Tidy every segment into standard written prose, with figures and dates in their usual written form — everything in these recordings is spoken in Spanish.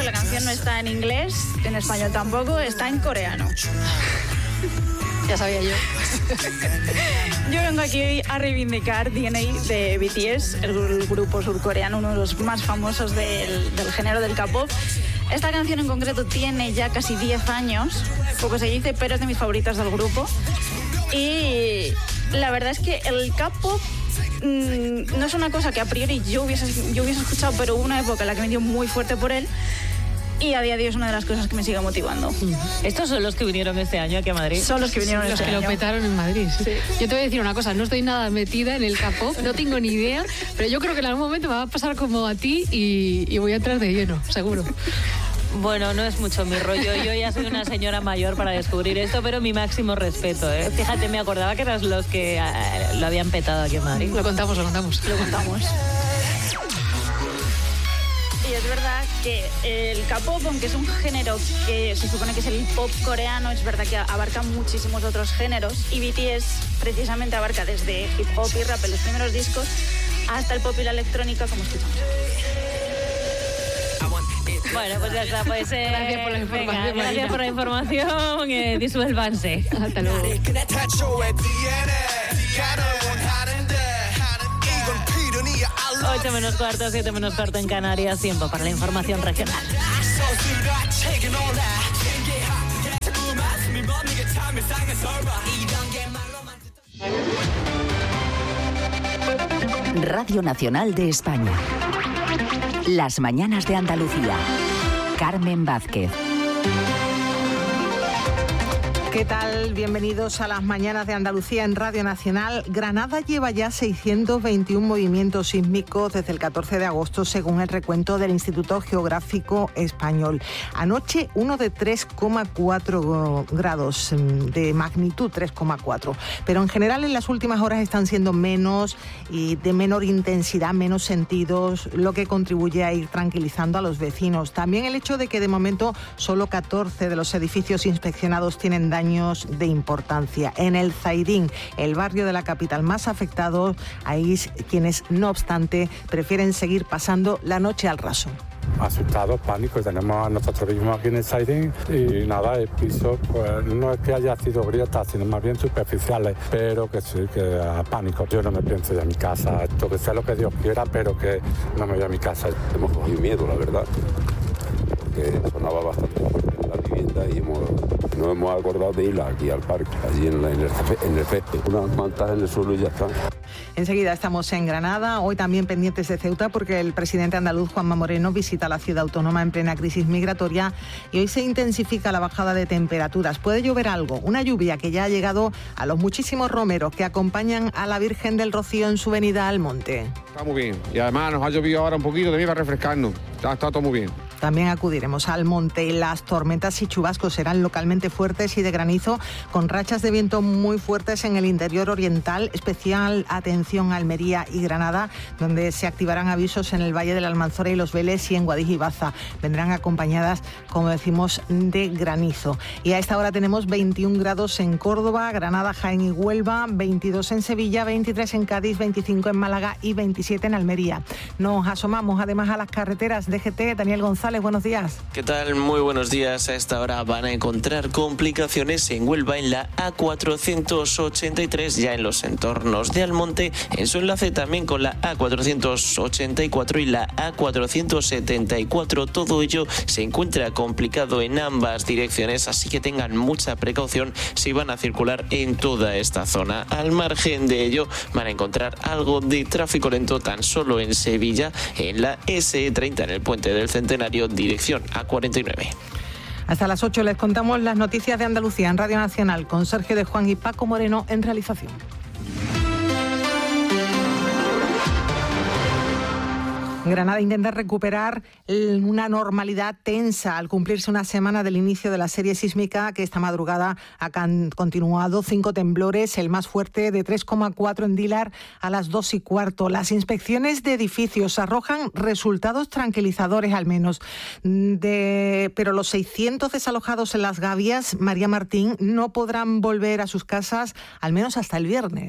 la canción no está en inglés, en español tampoco, está en coreano. Ya sabía yo. Yo vengo aquí a reivindicar DNA de BTS, el grupo surcoreano, uno de los más famosos del género del K-pop. Esta canción en concreto tiene ya casi 10 años, poco se dice, pero es de mis favoritas del grupo. Y la verdad es que el K-pop no es una cosa que a priori yo hubiese escuchado, pero hubo una época en la que me dio muy fuerte por él. Y a día de hoy es una de las cosas que me sigue motivando. ¿Estos son los que vinieron este año aquí a Madrid? Son los que vinieron este año. Los que lo petaron en Madrid. Sí. Yo te voy a decir una cosa, no estoy nada metida en el K-pop, no tengo ni idea, pero yo creo que en algún momento me va a pasar como a ti y voy a entrar de lleno, seguro. Bueno, no es mucho mi rollo. Yo ya soy una señora mayor para descubrir esto, pero mi máximo respeto, ¿eh? Fíjate, me acordaba que eras los que lo habían petado aquí en Madrid. Lo contamos. Y es verdad que el K-pop, aunque es un género que se supone que es el pop coreano, es verdad que abarca muchísimos otros géneros. Y BTS precisamente abarca desde hip hop y rap en los primeros discos hasta el pop y la electrónica, como escuchamos. Bueno, pues ya está. Pues, gracias por la información. Venga, gracias por la información. Disuélvanse. Hasta luego. 8 menos cuarto, 7 menos cuarto en Canarias. Tiempo para la información regional. Radio Nacional de España. Las mañanas de Andalucía. Carmen Vázquez. ¿Qué tal? Bienvenidos a las mañanas de Andalucía en Radio Nacional. Granada lleva ya 621 movimientos sísmicos desde el 14 de agosto, según el recuento del Instituto Geográfico Español. Anoche, uno de 3,4 grados de magnitud, 3,4. Pero en general en las últimas horas están siendo menos y de menor intensidad, menos sentidos, lo que contribuye a ir tranquilizando a los vecinos. También el hecho de que de momento solo 14 de los edificios inspeccionados tienen daños de importancia. En el Zaidín, el barrio de la capital más afectado, hay quienes, no obstante, prefieren seguir pasando la noche al raso. Asustados, pánico, tenemos a nosotros mismos aquí en el Zaidín y nada, el piso pues no es que haya sido grietas, sino más bien superficiales, pero que sí, que a pánico. Yo no me pienso ir a mi casa, esto que sea lo que Dios quiera, pero que no me voy a mi casa. Hemos cogido miedo, la verdad, porque sonaba bastante fuerte en la vivienda y nos hemos acordado de ir aquí al parque, allí en el césped, unas mantas en el suelo y ya está. Enseguida estamos en Granada, hoy también pendientes de Ceuta porque el presidente andaluz Juanma Moreno visita la ciudad autónoma en plena crisis migratoria y hoy se intensifica la bajada de temperaturas. Puede llover algo, una lluvia que ya ha llegado a los muchísimos romeros que acompañan a la Virgen del Rocío en su venida al monte. Está muy bien y además nos ha llovido ahora un poquito también para refrescarnos, está todo muy bien. También acudiremos al monte y las tormentas y chubascos serán localmente fuertes y de granizo, con rachas de viento muy fuertes en el interior oriental. Especial atención a Almería y Granada, donde se activarán avisos en el Valle de la Almanzora y Los Vélez y en Guadix y Baza. Vendrán acompañadas, como decimos, de granizo. Y a esta hora tenemos 21 grados en Córdoba, Granada, Jaén y Huelva, 22 en Sevilla, 23 en Cádiz, 25 en Málaga y 27 en Almería. Nos asomamos además a las carreteras. DGT, Daniel González, buenos días. ¿Qué tal? Muy buenos días. A esta hora van a encontrar complicaciones en Huelva en la A483, ya en los entornos de Almonte, en su enlace también con la A484 y la A474. Todo ello se encuentra complicado en ambas direcciones, así que tengan mucha precaución si van a circular en toda esta zona. Al margen de ello, van a encontrar algo de tráfico lento tan solo en Sevilla, en la SE30, en el Puente del Centenario, dirección A49. Hasta las 8 les contamos las noticias de Andalucía en Radio Nacional con Sergio de Juan y Paco Moreno en realización. Granada intenta recuperar una normalidad tensa al cumplirse una semana del inicio de la serie sísmica que esta madrugada ha continuado. 5 temblores, el más fuerte de 3,4 en Dílar a las 2:15. Las inspecciones de edificios arrojan resultados tranquilizadores al menos. Pero los 600 desalojados en Las Gavias, María Martín, no podrán volver a sus casas al menos hasta el viernes.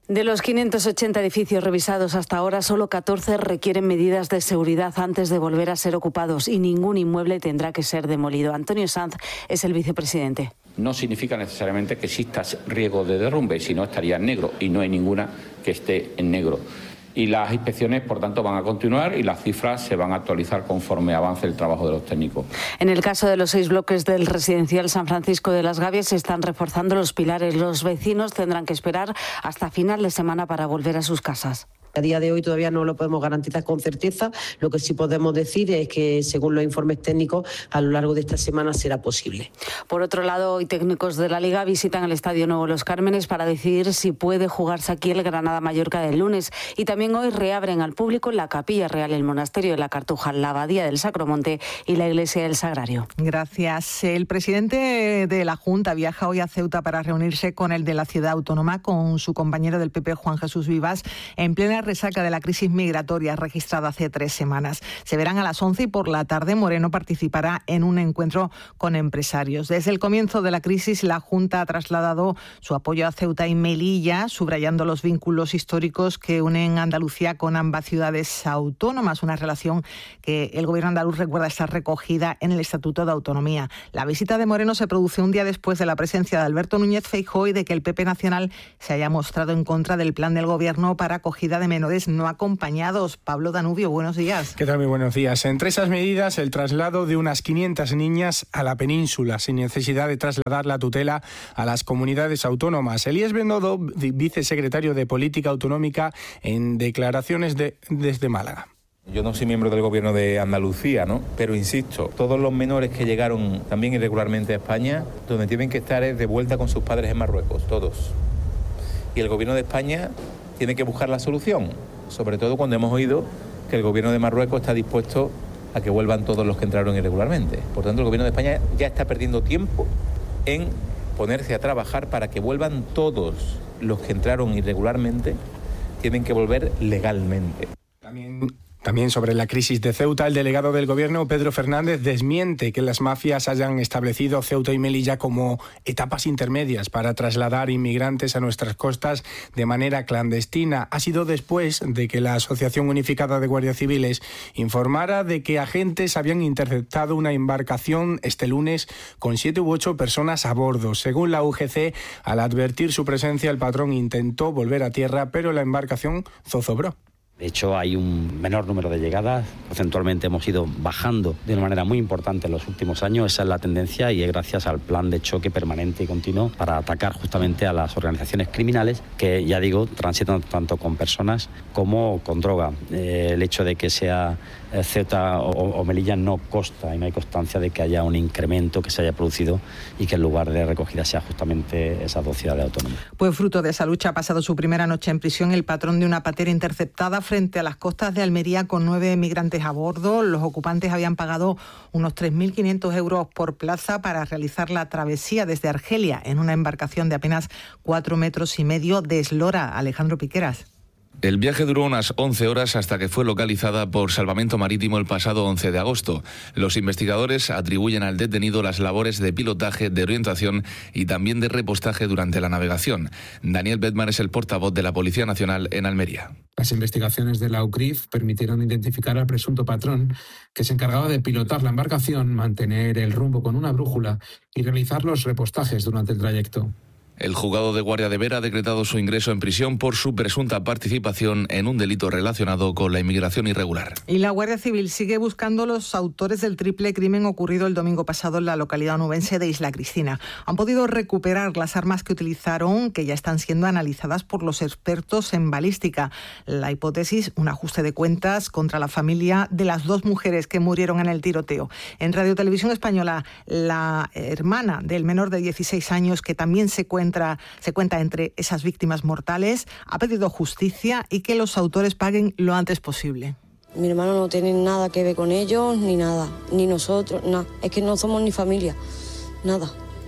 De los 580 edificios revisados hasta ahora, solo 14 requieren medidas de seguridad antes de volver a ser ocupados y ningún inmueble tendrá que ser demolido. Antonio Sanz es el vicepresidente. No significa necesariamente que exista riesgo de derrumbe, sino estaría en negro, y no hay ninguna que esté en negro. Y las inspecciones, por tanto, van a continuar y las cifras se van a actualizar conforme avance el trabajo de los técnicos. En el caso de los 6 bloques del residencial San Francisco de las Gavias se están reforzando los pilares. Los vecinos tendrán que esperar hasta final de semana para volver a sus casas. A día de hoy todavía no lo podemos garantizar con certeza. Lo que sí podemos decir es que, según los informes técnicos, a lo largo de esta semana será posible. Por otro lado, hoy técnicos de la Liga visitan el Estadio Nuevo Los Cármenes para decidir si puede jugarse aquí el Granada-Mallorca del lunes. Y también hoy reabren al público la Capilla Real, el Monasterio de la Cartuja, la Abadía del Sacromonte y la Iglesia del Sagrario. Gracias. El presidente de la Junta viaja hoy a Ceuta para reunirse con el de la ciudad autónoma, con su compañero del PP, Juan Jesús Vivas, en plena resaca de la crisis migratoria registrada hace 3 semanas. Se verán a las 11 y por la tarde Moreno participará en un encuentro con empresarios. Desde el comienzo de la crisis, la Junta ha trasladado su apoyo a Ceuta y Melilla, subrayando los vínculos históricos que unen Andalucía con ambas ciudades autónomas, una relación que el gobierno andaluz recuerda estar recogida en el Estatuto de Autonomía. La visita de Moreno se produce un día después de la presencia de Alberto Núñez Feijóo y de que el PP nacional se haya mostrado en contra del plan del gobierno para acogida de menores no acompañados. Pablo Danubio, buenos días. ¿Qué tal? Muy buenos días. Entre esas medidas, el traslado de unas 500 niñas a la península, sin necesidad de trasladar la tutela a las comunidades autónomas. Elías Bendodo, vicesecretario de Política Autonómica, en declaraciones desde Málaga. Yo no soy miembro del gobierno de Andalucía, ¿no? Pero insisto, todos los menores que llegaron también irregularmente a España, donde tienen que estar es de vuelta con sus padres en Marruecos, todos. Y el gobierno de España tiene que buscar la solución, sobre todo cuando hemos oído que el gobierno de Marruecos está dispuesto a que vuelvan todos los que entraron irregularmente. Por tanto, el gobierno de España ya está perdiendo tiempo en ponerse a trabajar para que vuelvan todos los que entraron irregularmente, tienen que volver legalmente. También sobre la crisis de Ceuta, el delegado del Gobierno, Pedro Fernández, desmiente que las mafias hayan establecido Ceuta y Melilla como etapas intermedias para trasladar inmigrantes a nuestras costas de manera clandestina. Ha sido después de que la Asociación Unificada de Guardias Civiles informara de que agentes habían interceptado una embarcación este lunes con 7 u 8 personas a bordo. Según la UGC, al advertir su presencia, el patrón intentó volver a tierra, pero la embarcación zozobró. De hecho, hay un menor número de llegadas. Porcentualmente hemos ido bajando de una manera muy importante en los últimos años. Esa es la tendencia y es gracias al plan de choque permanente y continuo para atacar justamente a las organizaciones criminales que, ya digo, transitan tanto con personas como con droga. El hecho de que sea Ceuta o Melilla no consta y no hay constancia de que haya un incremento que se haya producido y que el lugar de recogida sea justamente esas 2 ciudades autónomas. Pues fruto de esa lucha ha pasado su primera noche en prisión el patrón de una patera interceptada frente a las costas de Almería con 9 migrantes a bordo. Los ocupantes habían pagado unos 3.500 euros por plaza para realizar la travesía desde Argelia en una embarcación de apenas 4,5 metros de eslora. Alejandro Piqueras. El viaje duró unas 11 horas hasta que fue localizada por Salvamento Marítimo el pasado 11 de agosto. Los investigadores atribuyen al detenido las labores de pilotaje, de orientación y también de repostaje durante la navegación. Daniel Bedmar es el portavoz de la Policía Nacional en Almería. Las investigaciones de la UCRIF permitieron identificar al presunto patrón que se encargaba de pilotar la embarcación, mantener el rumbo con una brújula y realizar los repostajes durante el trayecto. El juzgado de Guardia de Vera ha decretado su ingreso en prisión por su presunta participación en un delito relacionado con la inmigración irregular. Y la Guardia Civil sigue buscando los autores del triple crimen ocurrido el domingo pasado en la localidad onubense de Isla Cristina. Han podido recuperar las armas que utilizaron, que ya están siendo analizadas por los expertos en balística. La hipótesis, un ajuste de cuentas contra la familia de las 2 mujeres que murieron en el tiroteo. En Radio Televisión Española, la hermana del menor de 16 años, que también se cuenta entre esas víctimas mortales, ha pedido justicia y que los autores paguen lo antes posible. Mi hermano no tiene nada que ver con ellos, ni nada, ni nosotros, nada. Es que no somos ni familia, nada.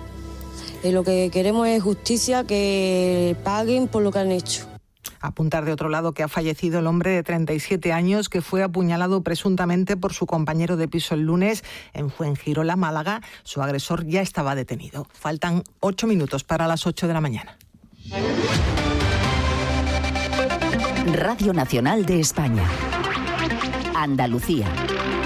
Lo que queremos es justicia, que paguen por lo que han hecho. Apuntar de otro lado que ha fallecido el hombre de 37 años que fue apuñalado presuntamente por su compañero de piso el lunes en Fuengirola, Málaga. Su agresor ya estaba detenido. Faltan 8 minutos para las 8 de la mañana. Radio Nacional de España. Andalucía.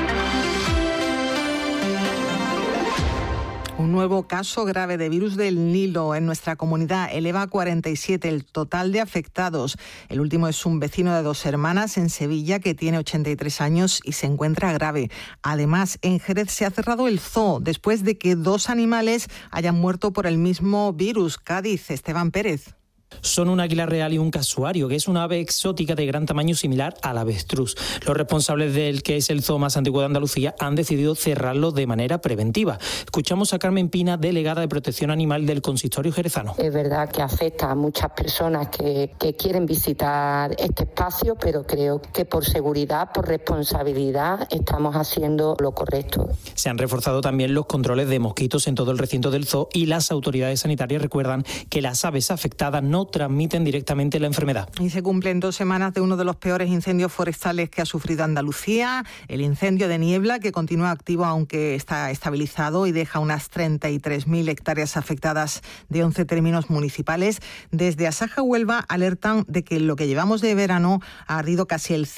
Un nuevo caso grave de virus del Nilo en nuestra comunidad eleva a 47 el total de afectados. El último es un vecino de 2 hermanas en Sevilla que tiene 83 años y se encuentra grave. Además, en Jerez se ha cerrado el zoo después de que 2 animales hayan muerto por el mismo virus. Cádiz, Esteban Pérez. Son un águila real y un casuario, que es una ave exótica de gran tamaño similar al avestruz. Los responsables del que es el zoo más antiguo de Andalucía han decidido cerrarlo de manera preventiva. Escuchamos a Carmen Pina, delegada de Protección Animal del Consistorio jerezano. Es verdad que afecta a muchas personas que quieren visitar este espacio, pero creo que por seguridad, por responsabilidad, estamos haciendo lo correcto. Se han reforzado también los controles de mosquitos en todo el recinto del zoo y las autoridades sanitarias recuerdan que las aves afectadas no transmiten directamente la enfermedad. Y se cumplen 2 semanas de uno de los peores incendios forestales que ha sufrido Andalucía, el incendio de Niebla, que continúa activo aunque está estabilizado y deja unas 33.000 hectáreas afectadas de 11 términos municipales. Desde Asaja Huelva alertan de que lo que llevamos de verano ha ardido casi el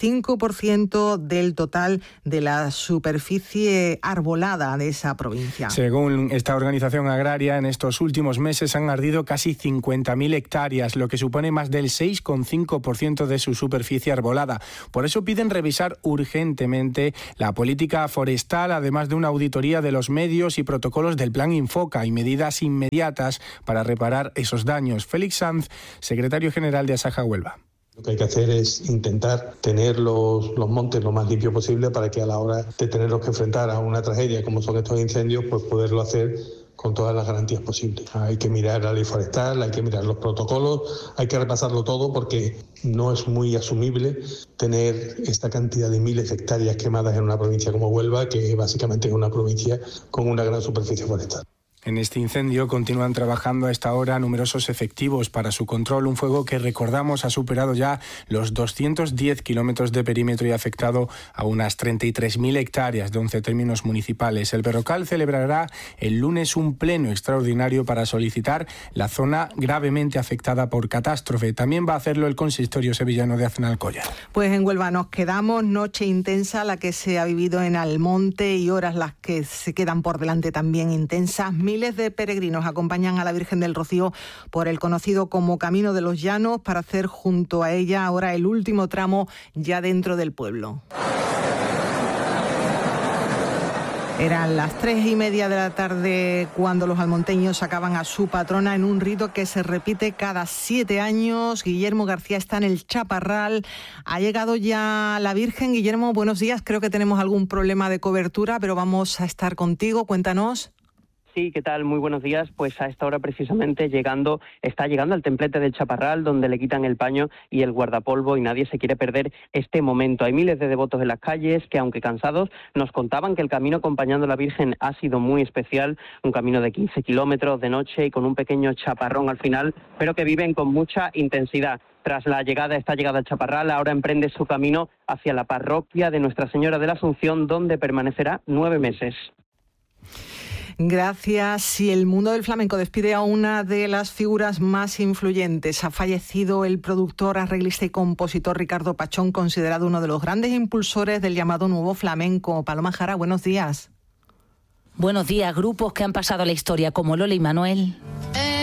5% del total de la superficie arbolada de esa provincia. Según esta organización agraria, en estos últimos meses han ardido casi 50.000 hectáreas, lo que supone más del 6,5% de su superficie arbolada. Por eso piden revisar urgentemente la política forestal, además de una auditoría de los medios y protocolos del Plan Infoca y medidas inmediatas para reparar esos daños. Félix Sanz, secretario general de Asaja Huelva. Lo que hay que hacer es intentar tener los montes lo más limpios posible para que a la hora de tenerlos que enfrentar a una tragedia como son estos incendios, pues poderlo hacer con todas las garantías posibles. Hay que mirar la ley forestal, hay que mirar los protocolos, hay que repasarlo todo porque no es muy asumible tener esta cantidad de miles de hectáreas quemadas en una provincia como Huelva, que básicamente es una provincia con una gran superficie forestal. En este incendio continúan trabajando a esta hora numerosos efectivos para su control, un fuego que, recordamos, ha superado ya los 210 kilómetros de perímetro y ha afectado a unas 33.000 hectáreas de 11 términos municipales. El Berrocal celebrará el lunes un pleno extraordinario para solicitar la zona gravemente afectada por catástrofe. También va a hacerlo el consistorio sevillano de Aznalcóllar. Pues en Huelva nos quedamos, noche intensa la que se ha vivido en Almonte y horas las que se quedan por delante también intensas. Miles de peregrinos acompañan a la Virgen del Rocío por el conocido como Camino de los Llanos para hacer junto a ella ahora el último tramo ya dentro del pueblo. Eran las 3:30 de la tarde cuando los almonteños sacaban a su patrona en un rito que se repite cada 7 años. Guillermo García está en el Chaparral. Ha llegado ya la Virgen. Guillermo, buenos días. Creo que tenemos algún problema de cobertura, pero vamos a estar contigo. Cuéntanos. Sí, ¿qué tal? Muy buenos días. Pues a esta hora precisamente está llegando al templete del Chaparral, donde le quitan el paño y el guardapolvo y nadie se quiere perder este momento. Hay miles de devotos en las calles que, aunque cansados, nos contaban que el camino acompañando a la Virgen ha sido muy especial, un camino de 15 kilómetros de noche y con un pequeño chaparrón al final, pero que viven con mucha intensidad. Tras esta llegada al Chaparral, ahora emprende su camino hacia la parroquia de Nuestra Señora de la Asunción, donde permanecerá 9 meses. Gracias. Y el mundo del flamenco despide a una de las figuras más influyentes. Ha fallecido el productor, arreglista y compositor Ricardo Pachón, considerado uno de los grandes impulsores del llamado nuevo flamenco. Paloma Jara, buenos días. Buenos días. Grupos que han pasado a la historia como Lola y Manuel.